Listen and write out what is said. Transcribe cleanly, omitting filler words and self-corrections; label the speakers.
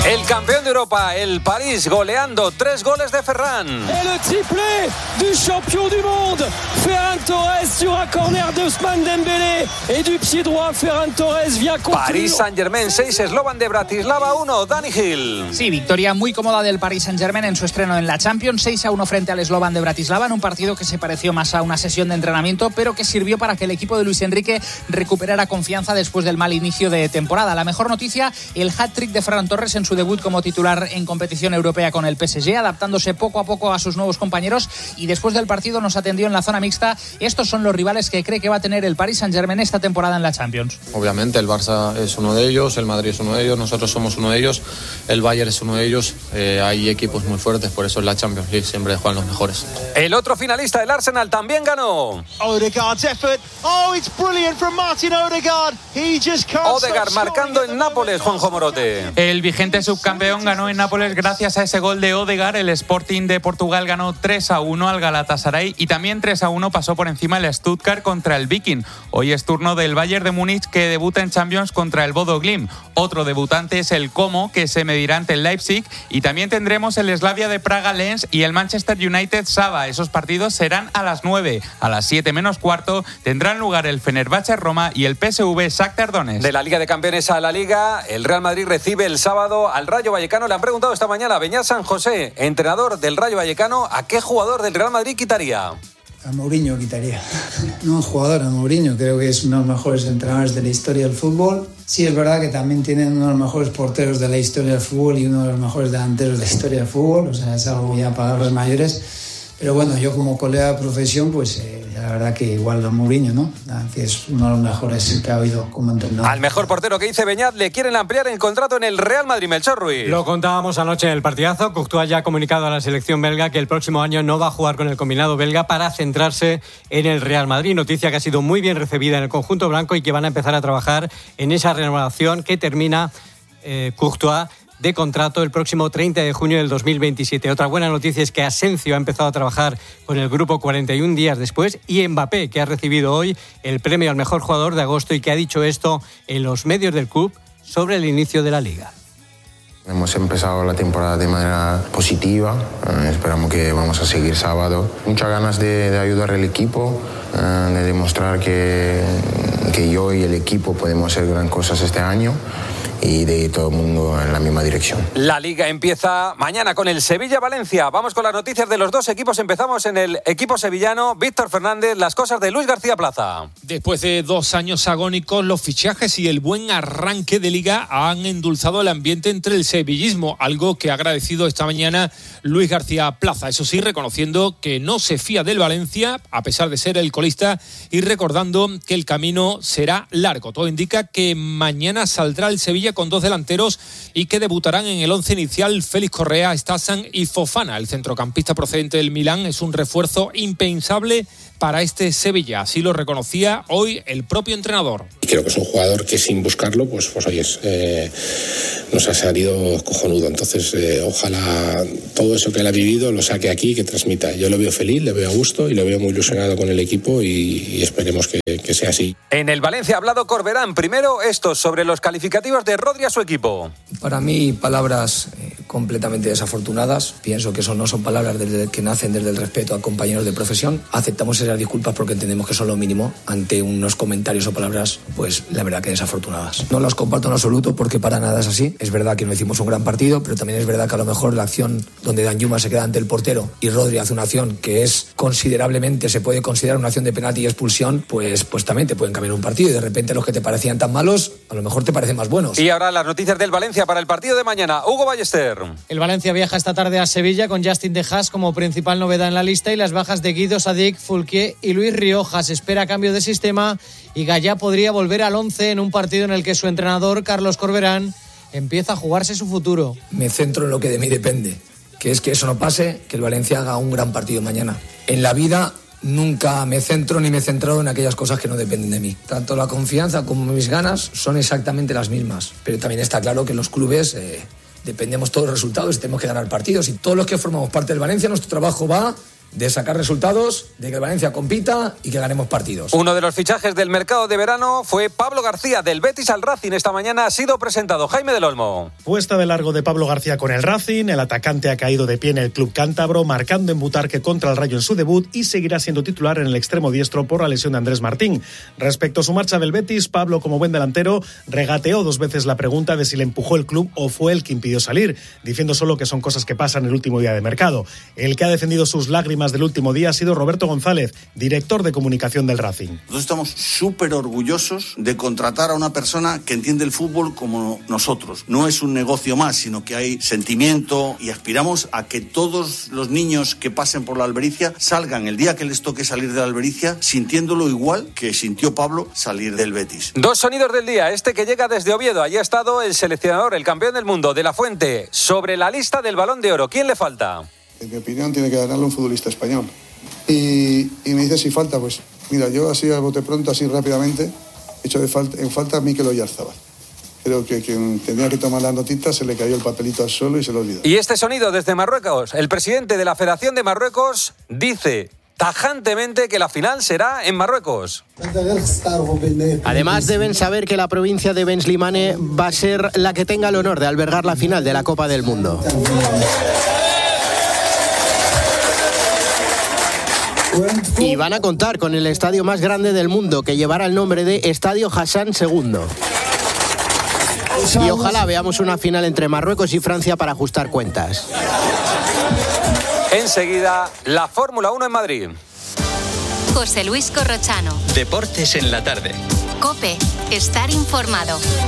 Speaker 1: El campeón de Europa, el París, goleando 3 goles de Ferran.
Speaker 2: Et le triplé du champion du monde, Ferran Torres sur un corner de Ousmane Dembélé et du pied droit Ferran Torres vient conclure.
Speaker 1: París Saint-Germain 6, Slovan de Bratislava 1, Dani Gil.
Speaker 3: Sí, victoria muy cómoda del Paris Saint-Germain en su estreno en la Champions, 6-1 frente al Slovan de Bratislava, en un partido que se pareció más a una sesión de entrenamiento, pero que sirvió para que el equipo de Luis Enrique recuperara confianza después del mal inicio de temporada. La mejor noticia, el hat-trick de Ferran Torres en su debut como titular en competición europea con el PSG, adaptándose poco a poco a sus nuevos compañeros, y después del partido nos atendió en la zona mixta. Estos son los rivales que cree que va a tener el Paris Saint-Germain esta temporada en la Champions.
Speaker 4: Obviamente el Barça es uno de ellos, el Madrid es uno de ellos, nosotros somos uno de ellos, el Bayern es uno de ellos. Hay equipos muy fuertes, por eso en la Champions League siempre juegan los mejores.
Speaker 1: El otro finalista, el Arsenal, también ganó.
Speaker 5: Odegaard's effort. Oh, it's brilliant from Martin Odegaard. He just can't
Speaker 1: Odegaard marcando en Nápoles, Juanjo Morote.
Speaker 6: El vigente subcampeón ganó en Nápoles gracias a ese gol de Odegaard. El Sporting de Portugal ganó 3-1 al Galatasaray y también 3-1 pasó por encima el Stuttgart contra el Viking. Hoy es turno del Bayern de Múnich, que debuta en Champions contra el Bodo Glimt. Otro debutante es el Como, que se medirá ante el Leipzig, y también tendremos el Slavia de Praga Lens y el Manchester United Saba. Esos partidos serán a las 9. A las 7 menos cuarto tendrán lugar el Fenerbahce Roma y el PSV Shakhtar Donetsk.
Speaker 1: De la Liga de Campeones a la Liga, el Real Madrid recibe el sábado al Rayo Vallecano. Le han preguntado esta mañana a Beñat San José, entrenador del Rayo Vallecano, ¿a qué jugador del Real Madrid quitaría?
Speaker 7: A Mourinho quitaría. No, jugador, a Mourinho. Creo que es uno de los mejores entrenadores de la historia del fútbol. Sí, es verdad que también tienen uno de los mejores porteros de la historia del fútbol y uno de los mejores delanteros de la historia del fútbol. O sea, es algo ya palabras mayores. Pero bueno, yo como colega de profesión, pues la verdad que igual a Mourinho, ¿no? Que es uno de los mejores que ha habido como entrenador.
Speaker 1: Al mejor portero que dice Beñat le quieren ampliar el contrato en el Real Madrid, Melchor Ruiz.
Speaker 8: Lo contábamos anoche en el partidazo. Courtois ya ha comunicado a la selección belga que el próximo año no va a jugar con el combinado belga para centrarse en el Real Madrid. Noticia que ha sido muy bien recibida en el conjunto blanco y que van a empezar a trabajar en esa renovación que termina Courtois de contrato el próximo 30 de junio del 2027. Otra buena noticia es que Asensio ha empezado a trabajar con el grupo 41 días después, y Mbappé, que ha recibido hoy el premio al mejor jugador de agosto y que ha dicho esto en los medios del club sobre el inicio de la Liga.
Speaker 9: Hemos empezado la temporada de manera positiva, esperamos que vamos a seguir sábado. Muchas ganas de ayudar al equipo, de demostrar que yo y el equipo podemos hacer gran cosas este año y de ir todo el mundo en la misma dirección.
Speaker 1: La Liga empieza mañana con el Sevilla-Valencia. Vamos con las noticias de los dos equipos. Empezamos en el equipo sevillano. Víctor Fernández, las cosas de Luis García Plaza.
Speaker 10: Después de 2 años agónicos, los fichajes y el buen arranque de Liga han endulzado el ambiente entre el sevillismo, algo que ha agradecido esta mañana Luis García Plaza. Eso sí, reconociendo que no se fía del Valencia, a pesar de ser el colista, y recordando que el camino será largo. Todo indica que mañana saldrá el Sevilla con 2 delanteros y que debutarán en el 11 inicial Félix Correa, Stasan y Fofana. El centrocampista procedente del Milán es un refuerzo impensable para este Sevilla. Así lo reconocía hoy el propio entrenador.
Speaker 11: Creo que es un jugador que sin buscarlo, pues oye, nos ha salido cojonudo. Entonces, ojalá todo eso que él ha vivido lo saque aquí y que transmita. Yo lo veo feliz, le veo a gusto y lo veo muy ilusionado con el equipo y esperemos que sea así.
Speaker 1: En el Valencia ha hablado Corberán. Primero, estos sobre los calificativos de Rodri a su equipo.
Speaker 12: Para mí, palabras completamente desafortunadas. Pienso que eso no son palabras que nacen desde el respeto a compañeros de profesión. Aceptamos esas disculpas porque entendemos que son lo mínimo ante unos comentarios o palabras, pues la verdad que desafortunadas. No las comparto en absoluto porque para nada es así. Es verdad que no hicimos un gran partido, pero también es verdad que a lo mejor la acción donde Danjuma se queda ante el portero y Rodri hace una acción que es considerablemente, se puede considerar una acción de penalti y expulsión, pues también te pueden cambiar un partido y de repente los que te parecían tan malos, a lo mejor te parecen más buenos.
Speaker 1: Y ahora las noticias del Valencia para el partido de mañana. Hugo Ballester.
Speaker 13: El Valencia viaja esta tarde a Sevilla con Justin De Haas como principal novedad en la lista y las bajas de Guido, Sadik, Fulquier y Luis Riojas. Espera cambio de sistema y Gallá podría volver al 11 en un partido en el que su entrenador, Carlos Corberán, empieza a jugarse su futuro.
Speaker 12: Me centro en lo que de mí depende, que es que eso no pase, que el Valencia haga un gran partido mañana. En la vida nunca me centro ni me he centrado en aquellas cosas que no dependen de mí. Tanto la confianza como mis ganas son exactamente las mismas. Pero también está claro que en los clubes dependemos todos los resultados y tenemos que ganar partidos. Y todos los que formamos parte del Valencia, nuestro trabajo va de sacar resultados, de que el Valencia compita y que ganemos partidos.
Speaker 1: Uno de los fichajes del mercado de verano fue Pablo García, del Betis al Racing. Esta mañana ha sido presentado. Jaime del Olmo.
Speaker 14: Puesta de largo de Pablo García con el Racing. El atacante ha caído de pie en el club cántabro, marcando en Butarque contra el Rayo en su debut y seguirá siendo titular en el extremo diestro por la lesión de Andrés Martín. Respecto a su marcha del Betis, Pablo, como buen delantero, regateó 2 veces la pregunta de si le empujó el club o fue el que impidió salir, diciendo solo que son cosas que pasan el último día de mercado. El que ha defendido sus lágrimas del último día ha sido Roberto González, director de comunicación del Racing.
Speaker 15: Nosotros estamos súper orgullosos de contratar a una persona que entiende el fútbol como nosotros. No es un negocio más, sino que hay sentimiento y aspiramos a que todos los niños que pasen por la Albericia salgan el día que les toque salir de la Albericia sintiéndolo igual que sintió Pablo salir del Betis.
Speaker 1: 2 sonidos del día. Este que llega desde Oviedo. Allí ha estado el seleccionador, el campeón del mundo, De La Fuente, sobre la lista del Balón de Oro. ¿Quién le falta?
Speaker 16: En mi opinión tiene que ganarlo un futbolista español. Y me dice si falta, pues mira, yo así a bote pronto, así rápidamente, he hecho en falta a Mikel Oyarzabal. Creo que quien tenía que tomar las notitas se le cayó el papelito al suelo y se lo olvidó.
Speaker 1: Y este sonido desde Marruecos. El presidente de la Federación de Marruecos dice tajantemente que la final será en Marruecos.
Speaker 17: Además, deben saber que la provincia de Ben Slimane va a ser la que tenga el honor de albergar la final de la Copa del Mundo. Y van a contar con el estadio más grande del mundo, que llevará el nombre de Estadio Hassan II. Y ojalá veamos una final entre Marruecos y Francia para ajustar cuentas.
Speaker 1: Enseguida, la Fórmula 1 en Madrid.
Speaker 18: José Luis Corrochano.
Speaker 19: Deportes en la tarde.
Speaker 18: COPE. Estar informado.